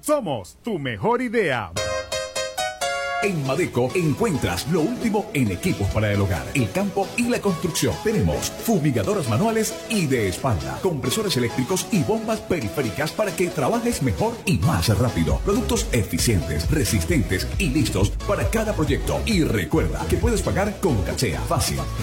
Somos tu mejor idea. En Madeco encuentras lo último en equipos para el hogar, el campo y la construcción. Tenemos fumigadoras manuales y de espalda, compresores eléctricos y bombas periféricas para que trabajes mejor y más rápido. Productos eficientes, resistentes y listos para cada proyecto. Y recuerda que puedes pagar con Cachea fácil,